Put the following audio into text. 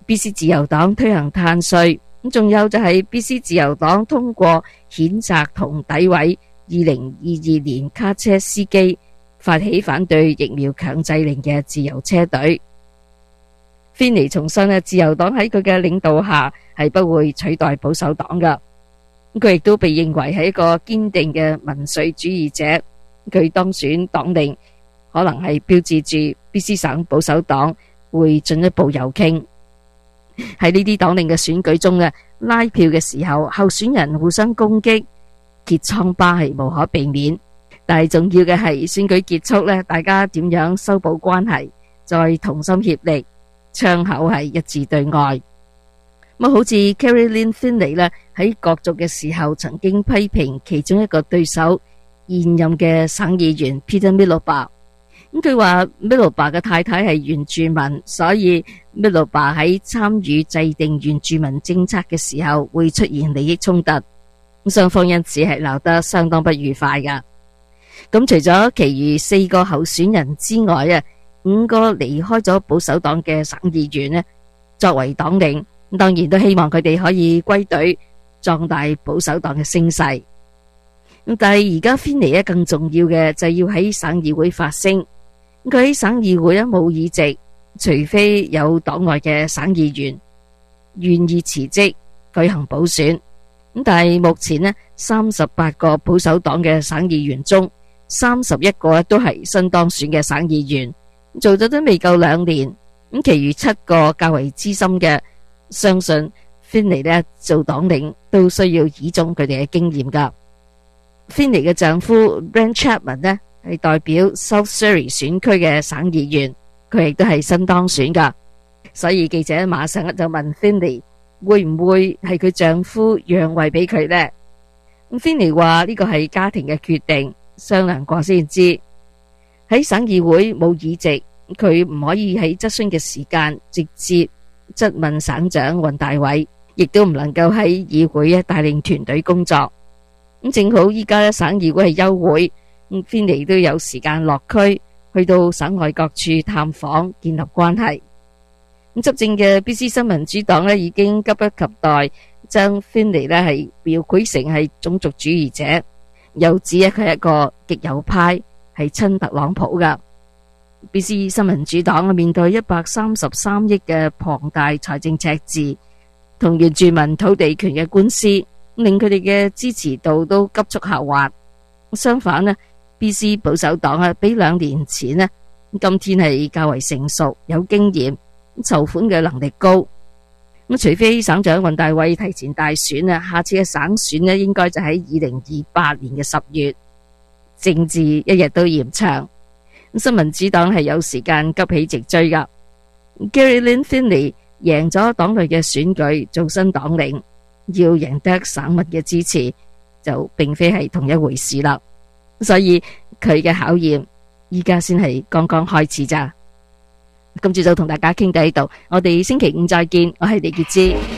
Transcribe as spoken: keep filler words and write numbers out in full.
B C 自由黨推行碳稅，咁仲有就係 B C 自由黨通過譴責同詆毀二零二二年卡車司機發起反對疫苗強制令嘅自由車隊。Finley 重申咧，自由黨喺佢嘅領導下係不會取代保守黨噶。佢亦都被認為係一個堅定嘅民粹主義者。佢當選黨領可能係標誌住 B C 省保守黨會進一步右傾。喺呢啲黨領嘅選舉中嘅拉票嘅時候，候選人互相攻擊，揭瘡疤係無可避免。但係重要嘅係選舉結束咧，大家點樣修補關係，再同心協力，窗口係一致對外。咁好似 Caroline Finley 咧，喺角逐嘅時候曾經批評其中一個對手現任嘅省議員 Peter Miloba。咁佢話 Miloba 嘅太太係原住民，所以 Miloba 喺參與制定原住民政策嘅時候會出現利益衝突。咁雙方因此係鬧得相當不愉快噶。咁除咗其餘四個候選人之外啊，五個離開咗保守黨嘅省議員呢，作為黨領，當然都希望佢哋可以歸隊，壯大保守黨嘅聲勢。咁但係而家 Finley 咧，更重要嘅就係要喺省議會發聲。佢喺省議會咧冇議席，除非有黨外嘅省議員願意辭職舉行補選。咁但係目前呢，三十八個保守黨嘅省議員中，三十一個都係新當選嘅省議員，做咗都未夠兩年。咁其餘七個較為資深嘅，相信 Finley 咧做黨領都需要倚重佢哋嘅經驗噶。Finley 嘅丈夫 Brent Chapman 呢係代表 South Surrey 選區嘅省議員，佢亦都係新當選噶。所以記者馬上就問 Finley 會唔會係佢丈夫讓位俾佢呢？咁 Finley 話呢個係家庭嘅決定，商量過先知。喺省議會冇議席，佢唔可以喺質詢嘅時間直接質問省長尹大偉，亦都唔能夠喺議會帶領團隊工作。咁正好依家省議會係休會，咁 Finley 都有時間落區，去到省外各處探訪，建立關係。咁執政嘅 B C 新民主黨咧已經急不及待將 Finley 咧係描繪成係種族主義者，又指佢係一個極右派，係親特朗普噶。B C 新民主黨面對一百三十三億嘅龐大財政赤字，同原住民土地權嘅官司，令佢哋嘅支持度都急速下滑。相反呢 B C 保守黨啊，比兩年前呢，今天係較為成熟，有經驗，籌款嘅能力高。咁除非省長尹大偉提前大選啊，下次嘅省選呢，應該就喺二零二八年嘅十月。政治一日都嫌長，新民主黨係有時間急起直追噶。Caroline Finley 贏咗黨內嘅選舉，做新黨領，要贏得省民嘅支持，就並非係同一回事啦。所以佢嘅考驗依家先係剛剛開始咋。今朝就同大家傾到呢度，我哋星期五再見，我係李潔芝。